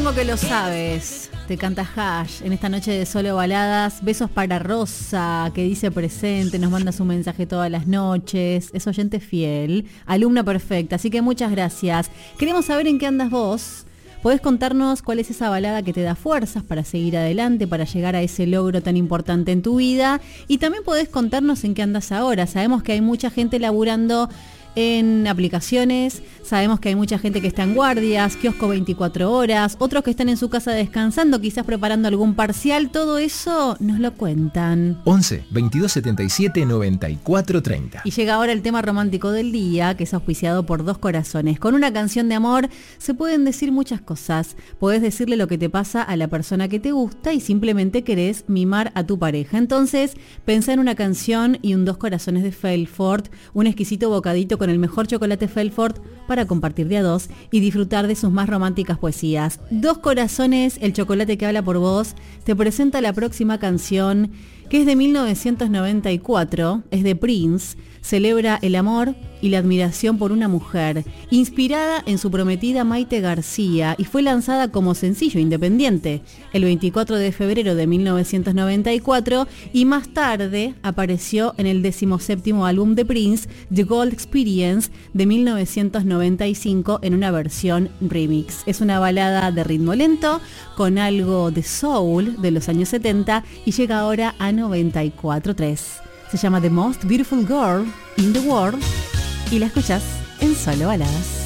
Supongo que lo sabes. Te canta Hash en esta noche de Solo Baladas. Besos para Rosa, que dice presente, nos manda su mensaje todas las noches. Es oyente fiel, alumna perfecta, así que muchas gracias. Queremos saber en qué andas vos. Podés contarnos cuál es esa balada que te da fuerzas para seguir adelante, para llegar a ese logro tan importante en tu vida. Y también podés contarnos en qué andas ahora. Sabemos que hay mucha gente laburando en aplicaciones, sabemos que hay mucha gente que está en guardias, kiosco 24 horas, otros que están en su casa descansando, quizás preparando algún parcial. Todo eso nos lo cuentan. 11 22 77 94 30. Y llega ahora el tema romántico del día, que es auspiciado por Dos Corazones. Con una canción de amor se pueden decir muchas cosas. Podés decirle lo que te pasa a la persona que te gusta y simplemente querés mimar a tu pareja. Entonces, pensá en una canción y un Dos Corazones de Felfort, un exquisito bocadito con el mejor chocolate Felfort para compartir de a dos y disfrutar de sus más románticas poesías. Dos Corazones, el chocolate que habla por vos, te presenta la próxima canción, que es de 1994, es de Prince, celebra el amor y la admiración por una mujer, inspirada en su prometida Maite García, y fue lanzada como sencillo independiente el 24 de febrero de 1994, y más tarde apareció en el 17º álbum de Prince, The Gold Experience, de 1995, en una versión remix. Es una balada de ritmo lento, con algo de soul de los años 70, y llega ahora a 94.3. Se llama The Most Beautiful Girl in the World y la escuchás en Solo Baladas.